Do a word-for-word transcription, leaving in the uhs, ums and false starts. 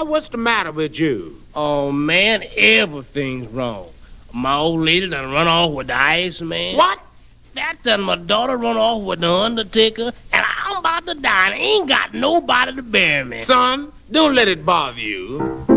what's the matter with you? Oh, man, everything's wrong. My old lady done run off with the Iceman. What? That done my daughter run off with the Undertaker, and I'm about to die, and I ain't got nobody to bury me. Son, don't let it bother you.